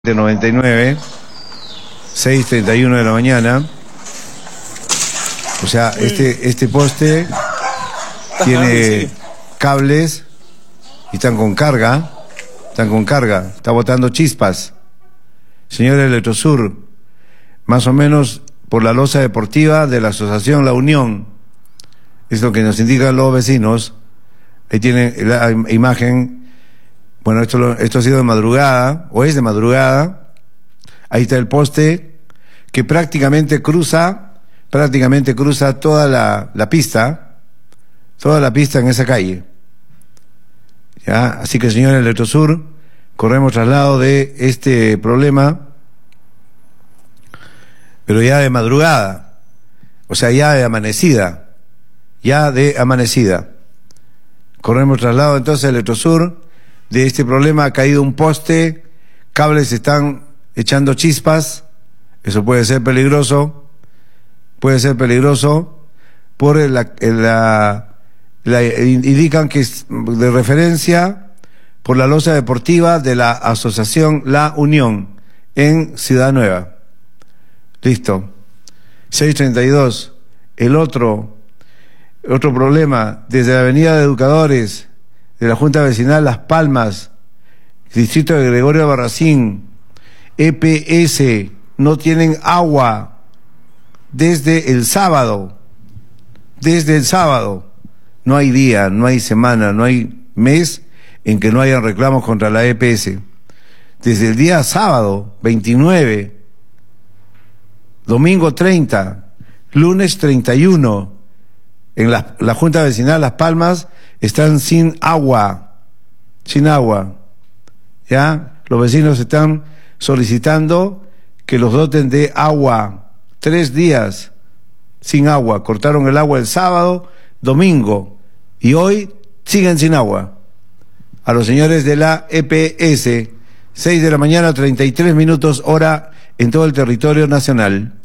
de 99, 6:31 de la mañana. O sea, este poste tiene cables y están con carga, está botando chispas. Señor Electrosur, más o menos por la losa deportiva de la Asociación La Unión, es lo que nos indican los vecinos. Ahí tienen la imagen. Bueno, esto ha sido de madrugada, o es de madrugada. Ahí está el poste que prácticamente cruza toda la pista en esa calle. ¿Ya? Así que, señor Electrosur, corremos traslado de este problema, pero ya de madrugada, o sea, ya de amanecida. Corremos traslado entonces a Electrosur. De este problema ha caído un poste, cables están echando chispas, eso puede ser peligroso, por indican que es de referencia por la losa deportiva de la Asociación La Unión en Ciudad Nueva. Listo. 6:32. El otro problema, desde la Avenida de Educadores de la Junta Vecinal Las Palmas, distrito de Gregorio Barracín, EPS, no tienen agua desde el sábado. No hay día, no hay semana, no hay mes en que no hayan reclamos contra la EPS. Desde el día sábado 29, domingo 30, lunes 31, en la Junta Vecinal Las Palmas están sin agua. ¿Ya? Los vecinos están solicitando que los doten de agua. 3 días sin agua. Cortaron el agua el sábado, domingo, y hoy siguen sin agua. A los señores de la EPS, 6 de la mañana, 33 minutos hora en todo el territorio nacional.